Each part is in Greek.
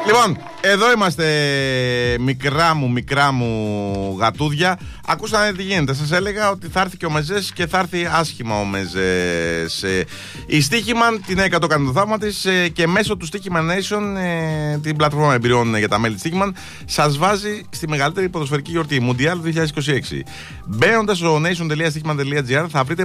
Λοιπόν, εδώ είμαστε, μικρά μου γατούδια. Ακούσατε τι γίνεται. Σας έλεγα ότι θα έρθει και ο Μεζές και θα έρθει άσχημα ο Μεζές. Η Στοίχημαν την έκανε το θαύμα της και μέσω του Στοίχημαν Nation, την πλατφόρμα εμπειριών για τα μέλη της Στοίχημαν, σας βάζει στη μεγαλύτερη ποδοσφαιρική γιορτή, Μουντιάλ 2026. Μπαίνοντας στο nation.stichiman.gr θα βρείτε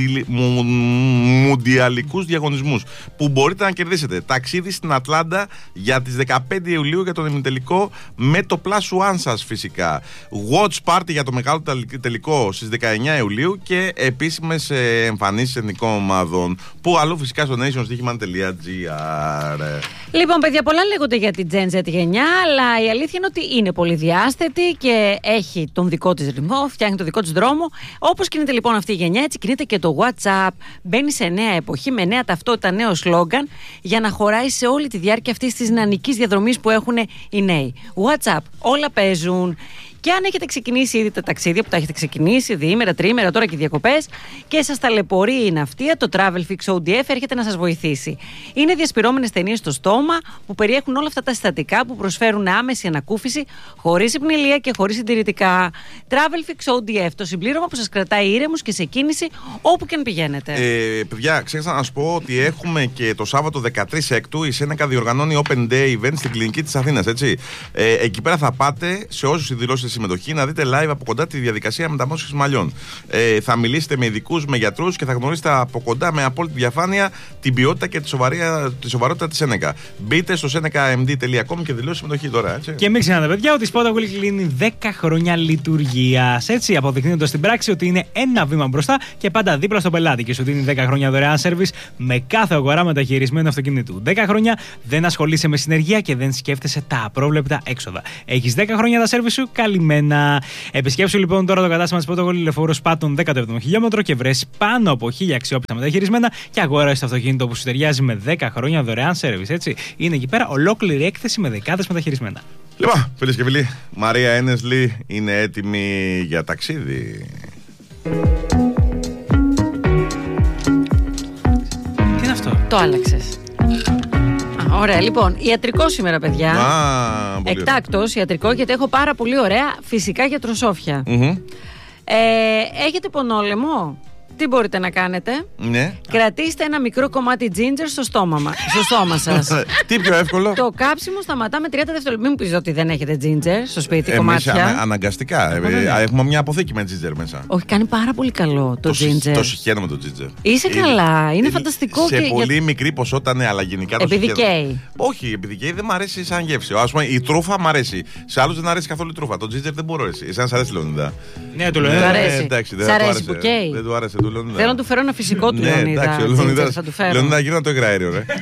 μουντιαλικούς διαγωνισμούς που μπορείτε να κερδίσετε. Ταξίδι στην Ατλάντα για τις 15 Ιουλίου για τον ημιτελικό με το Plus One σας φυσικά. Watch Party για το μεγάλο τελικό στις 19 Ιουλίου και επίσημες εμφανίσεις εθνικών ομάδων. Που αλλού φυσικά στο nation.stichiman.gr. Λοιπόν, παιδιά, πολλά λέγονται για την Gen Z γενιά, αλλά η αλήθεια είναι ότι είναι πολύ διάσθετη και έχει τον δικό της ρυθμό, φτιάχνει τον δικό της δρόμο. Όπως κινείται λοιπόν αυτή η γενιά, έτσι κινείται και το WhatsApp. Μπαίνει σε νέα εποχή, με νέα ταυτότητα, νέο σλόγγαν, για να χωράει σε όλη τη διάρκεια αυτής της νεανικής διαδρομής που έχουν οι νέοι. WhatsApp, όλα παίζουν. Και αν έχετε ξεκινήσει ήδη τα ταξίδια που τα έχετε ξεκινήσει, διήμερα, τριήμερα, τώρα και διακοπές, και σας ταλαιπωρεί η ναυτία, το Travel Fix ODF έρχεται να σας βοηθήσει. Είναι διασπυρώμενες ταινίες στο στόμα που περιέχουν όλα αυτά τα συστατικά που προσφέρουν άμεση ανακούφιση, χωρίς υπνηλία και χωρίς συντηρητικά. Travel Fix ODF, το συμπλήρωμα που σας κρατάει ήρεμους και σε κίνηση όπου και αν πηγαίνετε. Παιδιά, ξέχασα να σας πω ότι έχουμε και το Σάββατο 13 Έκτου η Σένεκα διοργανώνει Open Day Event στην κλινική της Αθήνας, έτσι. Εκεί πέρα θα πάτε σε όσους δηλώσετε συμμετοχή να δείτε live από κοντά τη διαδικασία μεταμόσχευσης μαλλιών. Θα μιλήσετε με ειδικούς, με γιατρούς και θα γνωρίσετε από κοντά με απόλυτη διαφάνεια την ποιότητα και τη σοβαρότητα της Σένεκα. Μπείτε στο senecamd.com και δηλώστε συμμετοχή τώρα. Έτσι. Και μην ξεχνάτε, παιδιά, ότι η Spotawheel κλείνει 10 χρόνια λειτουργίας. Έτσι, αποδεικνύοντας στην πράξη ότι είναι ένα βήμα μπροστά και πάντα δίπλα στο πελάτη και σου δίνει 10 χρόνια δωρεάν σέρβις με κάθε αγορά μεταχειρισμένου αυτοκινήτου. 10 χρόνια δεν ασχολείσαι με συνεργεία και δεν σκέφτεσαι τα απρόβλεπτα έξοδα. Έχεις 10 χρόνια τα σέρβις σου, καλημέρα. Επισκέψου λοιπόν τώρα το κατάστημα της Spotawheel Λεωφόρος Πάτων 17ο χιλιόμετρο και βρες πάνω από 1000 αξιόπιστα μεταχειρισμένα και αγόρασε το αυτοκίνητο που σου ταιριάζει με 10 χρόνια δωρεάν σέρβις. Έτσι. Είναι εκεί πέρα ολόκληρη έκθεση με δεκάδες μεταχειρισμένα. Λοιπόν, φίλες και φίλοι, Μαρία Ένεσλι είναι έτοιμη για ταξίδι. Τι είναι αυτό? Το άλλαξες. Ωραία, λοιπόν, ιατρικό σήμερα, παιδιά. Εκτάκτος ιατρικό, γιατί έχω πάρα πολύ ωραία φυσικά γιατροσόφια. Έχετε πονόλαιμο? Τι μπορείτε να κάνετε? Ναι. Κρατήστε ένα μικρό κομμάτι ginger στο στόμα σας. Τι πιο εύκολο? Το κάψιμο σταματά με 30 δευτερόλεπτα. Μην μου πεις ότι δεν έχετε ginger στο σπίτι, κομμάτια. Αναγκαστικά. Έχουμε μια αποθήκη με ginger μέσα. Όχι, κάνει πάρα πολύ καλό το ginger. Το συχαίνω με το ginger. Είσαι καλά, είναι φανταστικό. Σε πολύ μικρή ποσότητα, ναι, αλλά γενικά το επειδή καίει. Όχι, επειδή καίει δεν μ' αρέσει σαν γεύση. Ας πούμε, η τρούφα μ' αρέσει. Σε άλλους δεν αρέσει καθόλου η τρούφα. Το ginger δεν μπορώ αρέσει. Εσένα σ' αρέσει, Λεωνίδα? Ναι, του Λεωνίδα. Σ' αρέσει που καίει? Δεν του άρεσε. Θέλω να του φέρω ένα φυσικό του Λεωνίδα. Θα του φέρω. Λεωνίδα, γύρω το υγραέριο, ρε.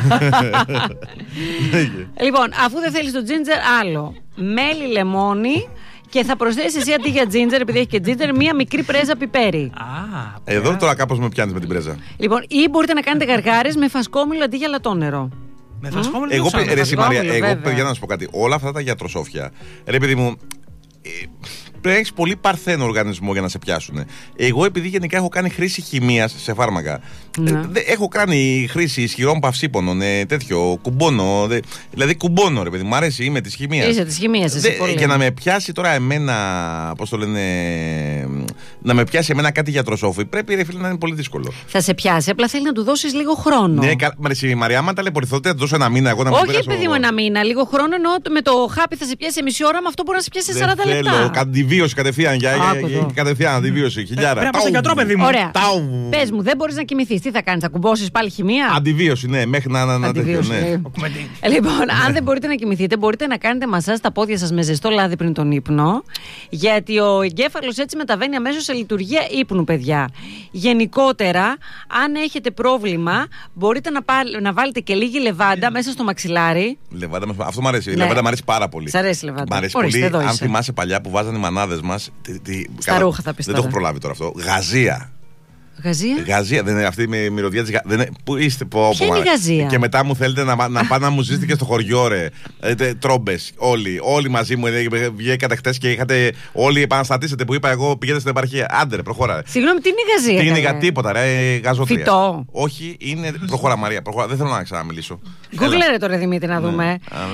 Λοιπόν, αφού δεν θέλεις το ginger, άλλο. Μέλι, λεμόνι. Και θα προσθέσεις εσύ αντί για ginger, επειδή έχει και ginger, μία μικρή πρέζα πιπέρι. Εδώ τώρα κάπως με πιάνεις με την πρέζα. Λοιπόν, ή μπορείτε να κάνετε γαργάρες με φασκόμηλο αντί για λατόνερο. Με φασκόμηλο? Εγώ, παιδιά, να σου πω κάτι. Όλα αυτά τα γιατροσόφια, ρε παιδί μου, πρέπει να έχεις πολύ παρθένο οργανισμό για να σε πιάσουν. Εγώ, επειδή γενικά έχω κάνει χρήση χημείας σε φάρμακα, έχω κάνει χρήση ισχυρών παυσίπονων, τέτοιο, κουμπώνω. Δηλαδή, κουμπώνω, ρε παιδί, μου αρέσει, είμαι της χημείας. Είσαι της χημείας, εσύ πολύ. Για να με πιάσει τώρα εμένα, πώς το λένε, να με πιάσει εμένα κάτι γιατροσόφι, πρέπει, ρε φίλε, να είναι πολύ δύσκολο. Θα σε πιάσει, απλά θέλει να του δώσεις λίγο χρόνο. Ναι, Μαρία, άμα ταλαιπωρηθώ, θα δώσω ένα μήνα. Εγώ να όχι, παιδί μου, ένα μήνα. Λίγο χρόνο εννοώ με το χάπι θα σε πιάσει μισή ώρα, με αυτό μπορεί να σε πιάσει 40 λεπτά. Αντιβίωση κατευθείαν. Κατευθείαν αντιβίωση. Χιλιάρα. Πρέπει να πας στο γιατρό, παιδί μου. Ωραία. Πες μου, δεν μπορείς να κοιμηθείς. Τι θα κάνεις, θα κουμπώσεις πάλι χημεία? Αντιβίωση, ναι, μέχρι να. Αντιβίωση, ναι. Λοιπόν, αν δεν μπορείτε να κοιμηθείτε, μπορείτε να κάνετε μασάζ στα πόδια σας με ζεστό λάδι πριν τον ύπνο. Γιατί ο εγκέφαλος έτσι μεταβαίνει αμέσως σε λειτουργία ύπνου, παιδιά. Γενικότερα, αν έχετε πρόβλημα, μπορείτε να βάλετε και λίγη λεβάντα μέσα στο μαξιλάρι. Αυτό μου αρέσει. Η λεβάντα μου αρέσει πάρα πολύ. Σ' αρέσει η λεβάντα? Μ' αρέσει πολύ. Αν θυμάσαι παλιά που βάζανε οι μανάδες μας. Στα ρούχα θα πιστεύω. Δεν το έχω προλάβει τώρα αυτό. Γαζία. Γαζία. Γαζία, δεν είναι αυτή η μυρωδιά τη Γαζία. Πού είστε, Ποια είναι η Γαζία? Και μετά μου θέλετε να πάτε να μου ζήσετε και στο χωριό, ρε. Τρόμπες. Όλοι μαζί μου βγήκατε χτες και είχατε. Όλοι επαναστατήσατε που είπα εγώ πηγαίνετε στην επαρχία. Άντε, προχώρα. Συγγνώμη, τι είναι η Γαζία? Τι είναι για τίποτα, ρε. Γαζότρια. Φυτό. Όχι, είναι. Προχώρα, Μαρία. Προχώρα. Δεν θέλω να ξαναμιλήσω. Γκούγκλερε τώρα, Δημήτρη, να δούμε.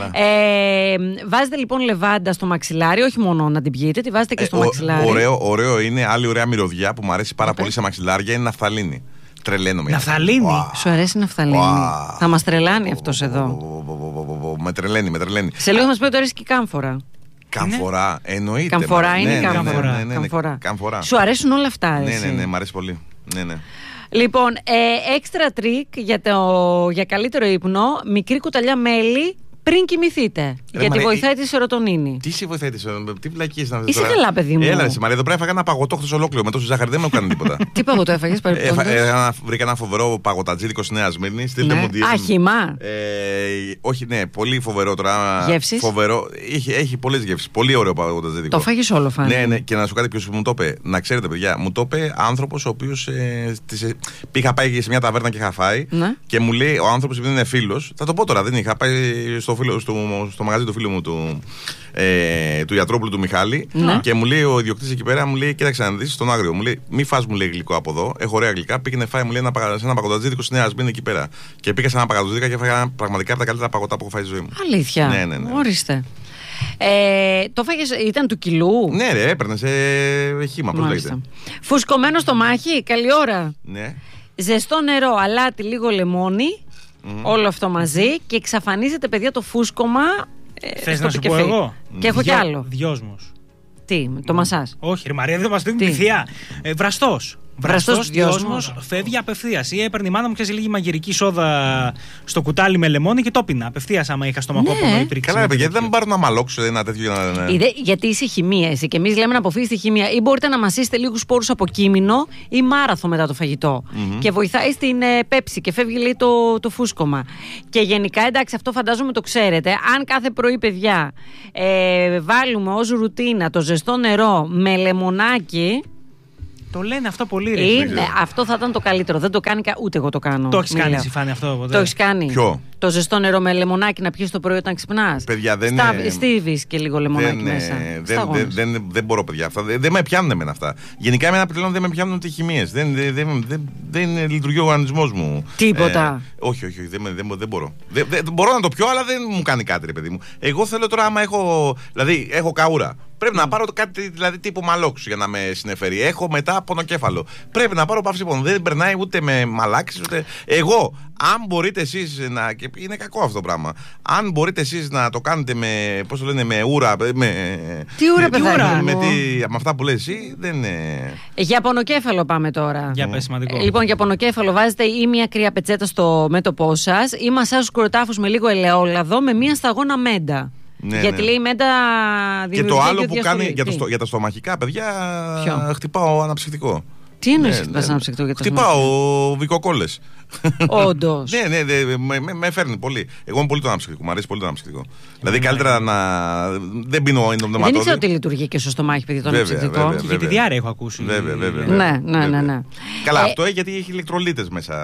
Βάζετε λοιπόν λεβάντα στο μαξιλάρι, όχι μόνο να την πιείτε, τη βάζετε και στο μαξιλάρι. Ωραίο είναι. Άλλη ωραία μυρωδιά που μου αρέσει πάρα πολύ σε μαξιλάρια είναι ναφθαλίνη. Τρελαίνομαι. Ναφθαλίνη. Σου αρέσει η ναφθαλίνη? Θα μας τρελάνει αυτός εδώ. Με τρελαίνει. Σε λίγο μας πει ότι αρέσει και η κάμφορα. Καμφορά, εννοείται. Καμφορά είναι καμφορά. Σου αρέσουν όλα αυτά, εσύ? Ναι, μ' αρέσει πολύ. Ναι. Λοιπόν, έξτρα τρίκ για καλύτερο ύπνο, μικρή κουταλιά μέλι πριν κοιμηθείτε. Γιατί βοηθάει τη σερωτονίνη. Τι σε βοηθάει τη σερωτονίνη, τι βλακίες να δεις. Είσαι καλά, παιδί μου. Έλα, Μαρία, εδώ πρέπει να φάγα ένα παγωτό χθες ολόκληρο με τόση ζάχαρη, δεν μου έκανε τίποτα. Τι παγωτό έφαγες, παρεμπιπτόντως? Βρήκα ένα φοβερό παγωτατζίδικο στη Νέα Σμύρνη. Στείλτε μου DM. Άχημα. Όχι, ναι, πολύ φοβερό τώρα. Γεύσεις. Φοβερό. Έχει πολλές γεύσεις. Πολύ ωραίο παγωτατζίδικο. Το φάγες όλο, φάνηκε. Ναι, και να σου κάτι ποιος μου το είπε. Να ξέρετε, παιδιά, μου το είπε άνθρωπος ο οποίος. Είχα πάει σε μια ταβέρνα και είχα φάει. Και μου λέει ο άνθρωπος, επειδή είναι φίλος, θα το πω τώρα, δεν είχα πάει στο μαγαζί του φίλου μου του Ιατρόπουλου του Μιχάλη. Και μου λέει ο ιδιοκτήτης εκεί πέρα, μου λέει: κοίταξε να δεις στον Άγριο. Μου λέει: μη φας, μου λέει, γλυκό από εδώ. Έχω ωραία γλυκά. Πήγαινε φάει, μου λέει, σε ένα παγωτατζίδικο στη Νέα Σμύρνη εκεί πέρα. Και πήγα σε ένα παγωτατζίδικο και έφαγα πραγματικά από τα καλύτερα παγωτά που έχω φάει στη ζωή μου. Αλήθεια? Ναι. Ορίστε. Το φάγες, ήταν του κιλού? Ναι, ρε, έπαιρνε σε χύμα, πώς λέγεται. Φουσκωμένο στο μάχη, καλή ώρα. Ναι. Ζεστό νερό, αλάτι, λίγο λεμόνι. Όλο αυτό μαζί και εξαφανίζεται, παιδιά, το φούσκωμα. Θες να σου πω εγώ? Και έχω κι άλλο. Δυόσμος. Τι, το μασάζ? Όχι, ρε Μαρία, δεν μας δίνει τη θεία. Βραστός. Βραστός δυόσμος φεύγει απευθείας. Ή έπαιρνε η μάνα μου, ξέρεις, λίγη μαγειρική σόδα στο κουτάλι με λεμόνι και το πίνα απευθείας άμα είχα στομαχόπονο ή πρίξη. Καλά, γιατί δεν μου πάρουν να μαλώξω ένα τέτοιο. Γιατί είσαι χημεία, εσύ. Και εμείς λέμε να αποφύγεις τη χημεία. Ή μπορείτε να μασίσετε λίγους σπόρους από κείμενο ή μάραθο μετά το φαγητό. Και βοηθάει στην πέψη και φεύγει, λέει, το φούσκωμα. Και γενικά, εντάξει, αυτό φαντάζομαι το ξέρετε. Αν κάθε πρωί, παιδιά, βάλουμε ως ρουτίνα το ζεστό νερό με λεμονάκι. Το λένε αυτό πολύ, ρε. Αυτό θα ήταν το καλύτερο. Δεν το κάνει ούτε εγώ το κάνω. Το έχεις κάνει εσύ, Φάνη, αυτό ποτέ? Το έχεις κάνει? Ποιο? Το ζεστό νερό με λεμονάκι να πιεις το πρωί όταν ξυπνάς? Παιδιά, δεν στίβεις και λίγο λεμονάκι μέσα. Δεν μπορώ, παιδιά. Αυτά. Δεν με πιάνουν εμένα αυτά. Γενικά, εμένα πλέον δεν με πιάνουν ούτε χημίες. Δεν λειτουργεί ο οργανισμός μου. Τίποτα. Όχι, δεν μπορώ. Μπορώ να το πιω, αλλά δεν μου κάνει κάτι, ρε παιδί μου. Εγώ θέλω τώρα, άμα έχω καούρα. Πρέπει να πάρω κάτι, δηλαδή, τύπου μαλόξου για να με συνεφέρει. Έχω μετά πονοκέφαλο. Πρέπει να πάρω παύση πόνο. Δεν περνάει ούτε με μαλάξεις ούτε. Εγώ, αν μπορείτε εσείς να. Και είναι κακό αυτό το πράγμα. Αν μπορείτε εσείς να το κάνετε με. Πώς το λένε, με ούρα. Τι ούρα, παιδάκι? Με αυτά που λες εσύ, δεν είναι. Για πονοκέφαλο πάμε τώρα. Για πες, σημαντικό. Λοιπόν, για πονοκέφαλο βάζετε ή μια κρύα πετσέτα στο μέτωπό σας ή μασάζ κροτάφους με λίγο ελαιόλαδο με μια σταγόνα μέντα. Ναι, γιατί λέει μέντα δημιουργεί. Και το άλλο που κάνει για τα στομαχικά, παιδιά, χτυπάω αναψυκτικό. Τι εννοείς χτυπάς αναψυκτικό για τα στομαχικά? Χτυπάω βικοκόλλες. Όντως. Ναι, με φέρνει πολύ. Εγώ είμαι πολύ το αναψυκτικό, μου αρέσει πολύ το αναψυκτικό. Δηλαδή καλύτερα να. Δεν πίνω ενδοματώδη. Δεν ήξερα ότι λειτουργεί και στο στομάχι, παιδί, το αναψυκτικό. Και τη διάρκεια έχω ακούσει. Βέβαια. Ναι. Καλά, αυτό γιατί έχει ηλεκτρολίτες μέσα.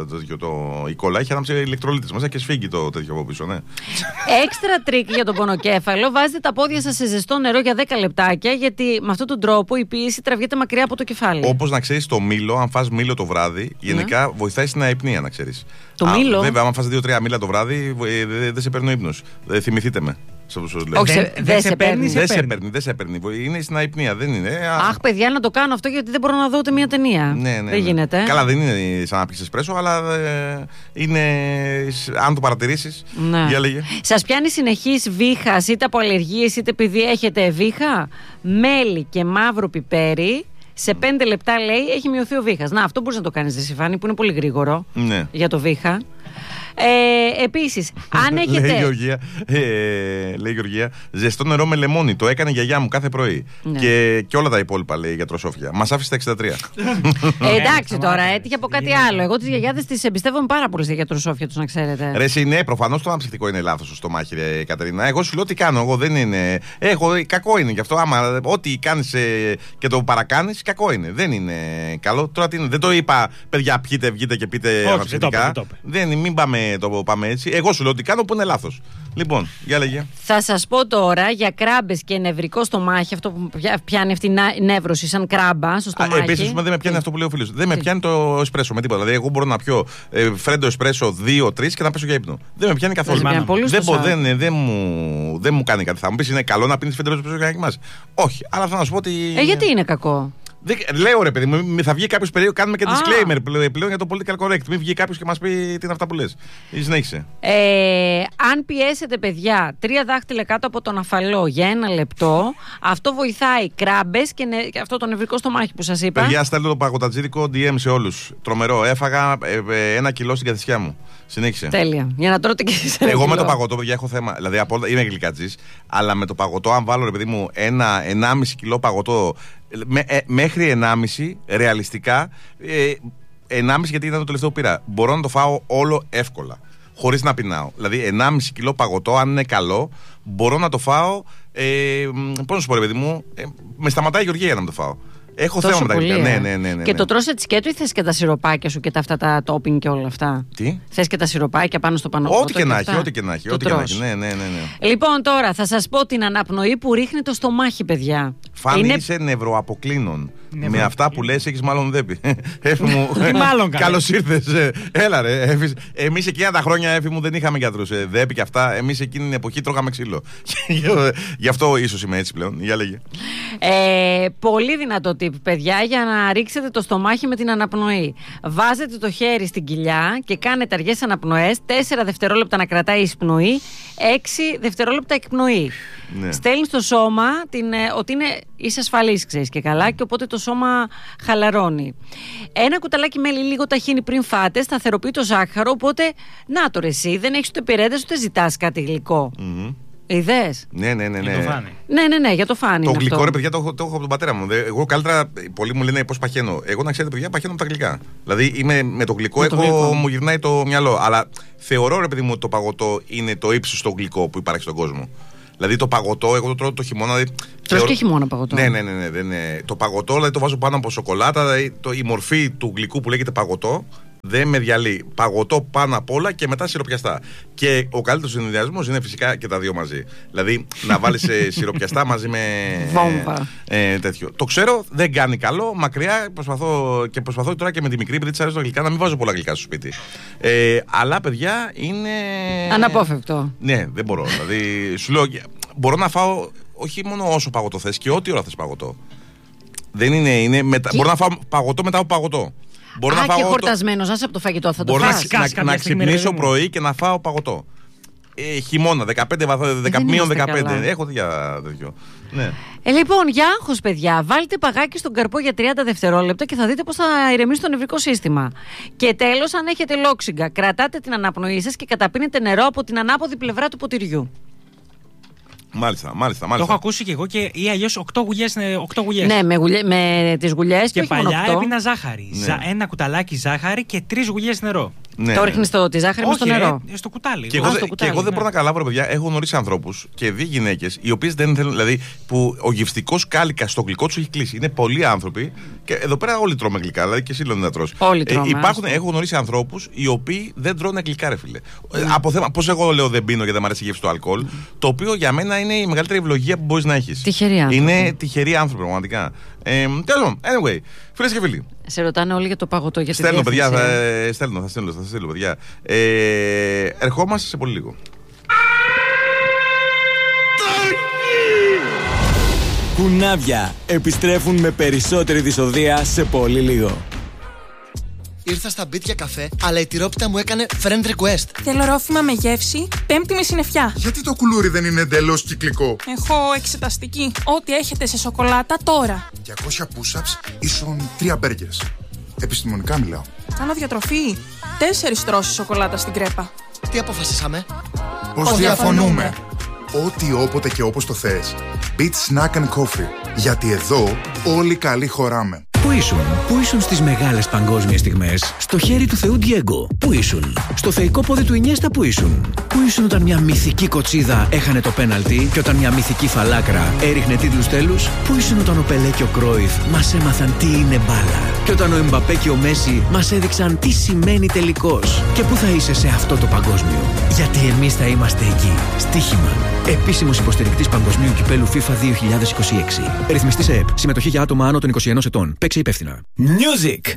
Η κόλλα έχει ηλεκτρολίτες μέσα και σφίγγει το τέτοιο από πίσω, ναι. Έξτρα τρίκ για τον πονοκέφαλο. Βάζετε τα πόδια σας σε ζεστό νερό για 10 λεπτάκια, γιατί με αυτόν τον τρόπο η πίεση τραβιέται μακριά από το κεφάλι. Όπως να ξέρεις, το μήλο, αν φας μήλο το βράδυ, γενικά βοηθάει στην αϊπνία, να ξέρεις. Το μήλο. Βέβαια, αν φας 2-3 μήλα το βράδυ, δεν σε παίρνει ο ύπνος. Θυμηθείτε με. Όχι, δεν σε παίρνει. Δεν σε παίρνει. Είναι στην αϊπνία, δεν είναι. Αχ, παιδιά, να το κάνω αυτό γιατί δεν μπορώ να δω ούτε μία ταινία. Ναι. Δεν γίνεται. Καλά, δεν είναι σαν να πιεις εσπρέσο, αλλά είναι. Αν το παρατηρήσεις. Για λέγε. Σας πιάνει συνεχής βήχας, είτε από αλλεργίες είτε επειδή έχετε βήχα? Μέλι και μαύρο πιπέρι. Σε 5 λεπτά, λέει, έχει μειωθεί ο βήχας. Να, αυτό μπορείς να το κάνεις, Σιφάνη, που είναι πολύ γρήγορο. Ναι. Για το βήχα. Επίσης, αν έχετε. Λέει η Γεωργία, ζεστό νερό με λεμόνι. Το έκανε η γιαγιά μου κάθε πρωί. Ναι. Και όλα τα υπόλοιπα, λέει η γιατροσόφια. Μας άφησε στα 63. Εντάξει τώρα, έτυχε από κάτι άλλο. Εγώ τις γιαγιάδες τις εμπιστεύομαι πάρα πολύ στη γιατροσόφια τους, να ξέρετε. Ρε, ναι, προφανώς το αναψυκτικό είναι λάθος στο στομάχι, ρε Κατερίνα. Εγώ σου λέω τι κάνω. Εγώ δεν είναι. Κακό είναι γι' αυτό. Άμα ό,τι κάνεις και το παρακάνεις, κακό είναι. Δεν είναι καλό. Τώρα δεν το είπα, παιδιά, πιείτε, βγείτε και πείτε αναψυκτικά. Μην πάμε έτσι. Εγώ σου λέω τι κάνω που είναι λάθος. Λοιπόν, για λέγε. Θα σας πω τώρα για κράμπες και νευρικό στομάχι, αυτό που πιάνει αυτή η νεύρωση σαν κράμπα στο στομάχι. Επίσης, δεν με πιάνει αυτό που λέει ο φίλος. Δεν με πιάνει το εσπρέσο με τίποτα. Δηλαδή, εγώ μπορώ να πιω φρέντο εσπρέσο 2-3 και να πέσω για ύπνο. Δεν με πιάνει καθόλου. Δεν μου κάνει κάτι. Θα μου πεις, είναι καλό να πίνεις φρέντο εσπρέσο για να κοιμάσαι. Όχι, αλλά θα να σου πω ότι. Γιατί είναι κακό. Λέω ρε παιδί μου, θα βγει κάποιο περίοδο. Κάνουμε και disclaimer πλέον για το political correct. Μην βγει κάποιο και μας πει τι είναι αυτά που λες. Συνέχισε. Αν πιέσετε, παιδιά, 3 δάχτυλα κάτω από τον αφαλό για 1 λεπτό, αυτό βοηθάει κράμπες και αυτό το νευρικό στομάχι που σας είπα. Παιδιά, στέλνω το παγωτατζίδικο DM σε όλους. Τρομερό. Έφαγα 1 κιλό στην καθισιά μου. Συνέχισε. Τέλεια. Για να τρώτε και εσείς. Εγώ με το παγωτό, παιδιά, έχω θέμα. Δηλαδή, είμαι γλυκατζής, αλλά με το παγωτό, αν βάλω ρε παιδί μου 1,5 κιλό παγωτό. Μέχρι 1,5 ρεαλιστικά 1,5 γιατί ήταν το τελευταίο που πήρα. Μπορώ να το φάω όλο εύκολα, χωρίς να πεινάω. Δηλαδή 1,5 κιλό παγωτό, αν είναι καλό, μπορώ να το φάω. Πώς να σου πω, ρε παιδί μου, με σταματάει η Γεωργία για να το φάω. Έχω θέμα με τα γλυκά. Ναι. Και το τρως έτσι σκέτο ή θες και τα σιροπάκια σου και αυτά τα topping και όλα αυτά? Τι? Θες και τα σιροπάκια πάνω στο πανοπότο? Ό,τι και να έχει. Ναι. Λοιπόν, τώρα θα σας πω την αναπνοή που ρίχνει το στομάχι, παιδιά. Φάνη, είσαι νευροαποκλίνων. Με αυτά που λες έχεις μάλλον δέπει. Έφη μου, καλώς ήρθες. Έλα ρε. Εμείς εκείνα τα χρόνια, Έφη μου, δεν είχαμε γιατρούς. Δέπει και αυτά. Εμείς εκείνη την εποχή τρώγαμε ξύλο. Γι' αυτό ίσως είμαι έτσι πλέον. Για λέγε. Πολύ δυνατό tip, παιδιά, για να ρίξετε το στομάχι με την αναπνοή. Βάζετε το χέρι στην κοιλιά και κάνετε αργές αναπνοές. 4 δευτερόλεπτα να κρατάει η εισπνοή, 6 δευτερόλεπτα εκπνοή. Ναι. Στέλνει στο σώμα ότι είσαι ασφαλής, ξέρεις και καλά, και οπότε το σώμα χαλαρώνει. 1 κουταλάκι μέλι, λίγο ταχίνι πριν φάτε, σταθεροποιεί το ζάχαρο. Οπότε, να το ρε, εσύ δεν έχεις ούτε πυρέτες ούτε ζητάς κάτι γλυκό. Είδες? Ναι. Ναι, για το φάνη. Το γλυκό, ρε παιδιά, το έχω από τον πατέρα μου. Εγώ καλύτερα, πολλοί μου λένε πώς παχαίνω. Εγώ, να ξέρετε, παιδιά, παχαίνω από τα γλυκά. Δηλαδή, με το γλυκό, μου γυρνάει το μυαλό. Αλλά θεωρώ, ρε παιδί μου, ότι το παγωτό είναι το ύψιστο γλυκό που υπάρχει στον κόσμο. Δηλαδή το παγωτό, εγώ το τρώω το χειμώνα. Τρως και χειμώνα παγωτό. Ναι. Το παγωτό, δηλαδή το βάζω πάνω από σοκολάτα. Δηλαδή, η μορφή του γλυκού που λέγεται παγωτό δεν με διαλύει. Παγωτό πάνω απ' όλα και μετά σιροπιαστά. Και ο καλύτερος συνδυασμός είναι φυσικά και τα δύο μαζί. Δηλαδή να βάλεις σιροπιαστά μαζί με. Βόμβα. Τέτοιο. Το ξέρω, δεν κάνει καλό. Μακριά προσπαθώ τώρα και με τη μικρή, επειδή της αρέσουν τα γλυκά, να μην βάζω πολλά γλυκά στο σπίτι. Αλλά παιδιά είναι. Αναπόφευκτο. Ναι, δεν μπορώ. Δηλαδή σου λέω, μπορώ να φάω όχι μόνο όσο παγωτό θες και ό,τι ώρα θες παγωτό. Δεν είναι. Μπορώ να φάω παγωτό μετά από παγωτό. Και χορτασμένος, άσε από το φαγητό θα το φας. Να ξυπνήσω πρωί και να φάω παγωτό. Χειμώνα, 15 βαθμοί, 15. Έχω για τέτοιο. Ναι. Λοιπόν, για άγχος, παιδιά, βάλτε παγάκι στον καρπό για 30 δευτερόλεπτα και θα δείτε πώς θα ηρεμήσει το νευρικό σύστημα. Και τέλος, αν έχετε λόξιγκα, κρατάτε την αναπνοή σας και καταπίνετε νερό από την ανάποδη πλευρά του ποτηριού. Μάλιστα. Το έχω ακούσει και εγώ ή αλλιώς 8 γουλιές. Ναι, με τις γουλιές και παλιά έπινα ζάχαρη. Ναι. 1 κουταλάκι ζάχαρη και 3 γουλιές νερό. Ναι. Το ρίχνεις τη ζάχαρη στο νερό. Στο κουτάλι. Και εγώ δεν μπορώ να καταλάβω, παιδιά. Έχω γνωρίσει ανθρώπους και δει γυναίκες οι οποίες δεν θέλουν, δηλαδή που ο γευστικός κάλικας στο γλυκό τους έχει κλείσει. Είναι πολλοί άνθρωποι και εδώ πέρα όλοι τρώμε γλυκά, δηλαδή και εσύ λένε να τρως. Όλοι τρώμε. Έχω γνωρίσει ανθρώπους οι οποίοι δεν τρώνε γλυκά, ρε φίλε. Από θέμα, πώς εγώ λέω δεν πίνω γιατί δεν μου αρέσει η γεύση του αλκοόλ, το οποίο για μένα είναι η μεγαλύτερη ευλογία που μπορείς να έχεις. Τυχεροί άνθρωποι. Είναι τυχεροί άνθρωποι, πραγματικά. Anyway, φίλες και φίλοι. Σε ρωτάνε όλοι για το παγωτό. Για στέλνω, παιδιά. Θα στέλνω, παιδιά. Ερχόμαστε σε πολύ λίγο. Κουνάβια επιστρέφουν με περισσότερη δυσοδεία σε πολύ λίγο. Ήρθα στα μπίτια καφέ, αλλά η τυρόπιτα μου έκανε friend request. Θέλω ρόφημα με γεύση, 5η με συννεφιά. Γιατί το κουλούρι δεν είναι εντελώς κυκλικό? Έχω εξεταστική. Ό,τι έχετε σε σοκολάτα τώρα. 200 push-ups ίσον 3 burgers. Επιστημονικά μιλάω. Κάνω διατροφή. 4 τρώσεις σοκολάτα στην κρέπα. Τι αποφασίσαμε? Πως διαφωνούμε. Ό,τι όποτε και όπως το θες. Beat Snack and Coffee. Γιατί εδώ όλοι καλοί χωράμε. Πού ήσουν στις μεγάλες παγκόσμιες στιγμές? Στο χέρι του Θεού Ντιέγκο. Πού ήσουν? Στο θεϊκό πόδι του Ινιέστα. Πού ήσουν? Πού ήσουν όταν μια μυθική κοτσίδα έχανε το πέναλτι και όταν μια μυθική φαλάκρα έριχνε τίτλους τέλους? Πού ήσουν όταν ο Πελέ και ο Κρόιφ μας έμαθαν τι είναι μπάλα? Και όταν ο Εμπαπέ και ο Μέση μας έδειξαν τι σημαίνει τελικός? Και πού θα είσαι σε αυτό το παγκόσμιο? Γιατί εμείς θα είμαστε εκεί. Στοίχημα. Επίσημος υποστηρικτής Παγκοσμίου Κυπέλου FIFA 2026. Ρυθμιστή σε ΕΠ. Συμμετοχή για άτομα άνω των 21 ετών. Παίξε υπεύθυνα. Music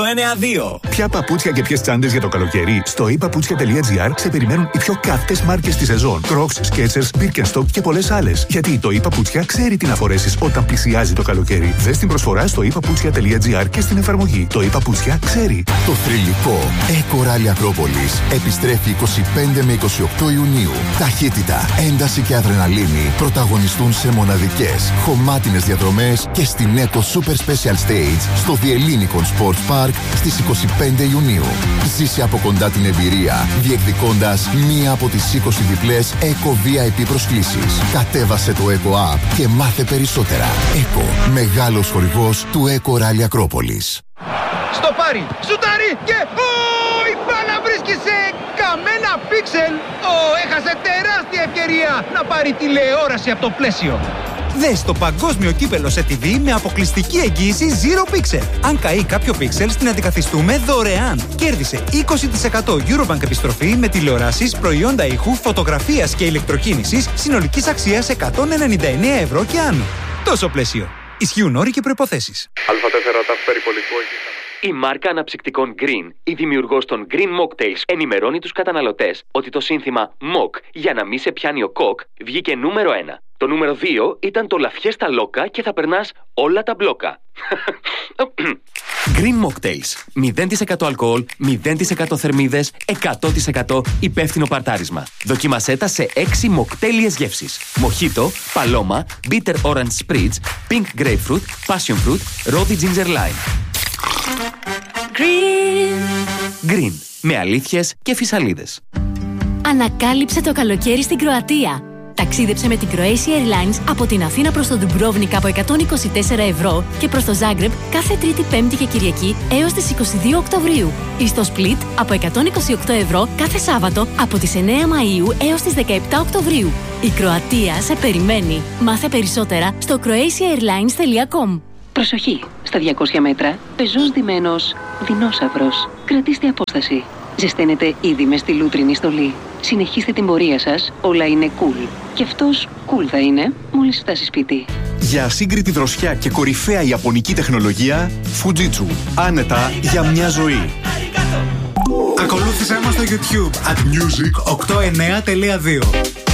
892. Ποια παπούτσια και ποιες τσάντες για το καλοκαίρι? Στο ePaputsια.gr σε περιμένουν οι πιο καυτές μάρκες της σεζόν. Crocs, Skechers, Birkenstock και πολλές άλλες. Γιατί το ePaputsια ξέρει τι να φορέσεις όταν πλησιάζει το καλοκαίρι. Δες την προσφορά στο ePaputsια.gr και στην εφαρμογή. Το ePaputsια ξέρει. Το θρυλικό Eco Rally Ακρόπολης επιστρέφει 25 με 28 Ιουνίου. Ταχύτητα, ένταση και αδρεναλίνη πρωταγωνιστούν σε μοναδικές, χωμάτινες διαδρομές και στην Eco Super Special Stage στο The Ellinikon Sports Park στις 25 Ιουνίου. Ζήσε από κοντά την εμπειρία, διεκδικώντας μία από τις 20 διπλές Eco VIP προσκλήσεις. Κατέβασε το Eco App και μάθε περισσότερα. Eco, μεγάλος χορηγός του Eco Rally Ακρόπολης. Στο πάρει, σουτάρει και η μπάλα βρίσκει σε καμένα πίξελ. Έχασε τεράστια ευκαιρία να πάρει τηλεόραση από το πλαίσιο. Δες το παγκόσμιο κύπελο σε TV με αποκλειστική εγγύηση Zero Pixel. Αν καεί κάποιο πίξελ, την αντικαθιστούμε δωρεάν. Κέρδισε 20% Eurobank επιστροφή με τηλεοράσεις, προϊόντα ήχου, φωτογραφίας και ηλεκτροκίνησης συνολικής αξίας 199 ευρώ και άνω. Τόσο πλαίσιο. Ισχύουν όροι και προϋποθέσεις. Α4 ταφ περιπολικό. Η μάρκα αναψυκτικών Green, η δημιουργός των Green Mocktails, ενημερώνει τους καταναλωτές ότι το σύνθημα Mock για να μη σε πιάνει ο κοκ βγήκε νούμερο 1. Το νούμερο 2 ήταν το Λαφιέστα Λόκα και θα περνάς όλα τα μπλόκα. Green Mocktails. 0% αλκοόλ, 0% θερμίδες, 100% υπεύθυνο παρτάρισμα. Δοκίμασέ τα σε 6 μοκτέλιες γεύσεις. Μοχίτο, παλώμα, bitter orange spritz, pink grapefruit, passion fruit, rosy ginger lime. Green. Με αλήθειες και φυσαλίδες. Ανακάλυψε το καλοκαίρι στην Κροατία. Ταξίδεψε με την Croatia Airlines από την Αθήνα προς τον Ντουμπρόβνικ από 124 ευρώ και προς το Ζάγκρεπ κάθε Τρίτη, Πέμπτη και Κυριακή έως τις 22 Οκτωβρίου. Ή στο Σπλίτ από 128 ευρώ κάθε Σάββατο από τις 9 Μαΐου έως τις 17 Οκτωβρίου. Η Κροατία σε περιμένει. Μάθε περισσότερα στο croatiaairlines.com. Προσοχή! Στα 200 μέτρα, πεζός ντυμένος δεινόσαυρος. Κρατήστε απόσταση. Ζεσταίνετε ήδη με στη λούτρινη στολή. Συνεχίστε την πορεία σας, όλα είναι cool. Και αυτός cool θα είναι μόλις φτάσει σπίτι. Για ασύγκριτη δροσιά και κορυφαία ιαπωνική τεχνολογία, Fujitsu. Άνετα για μια ζωή. Ακολούθησέ μας στο YouTube @music892.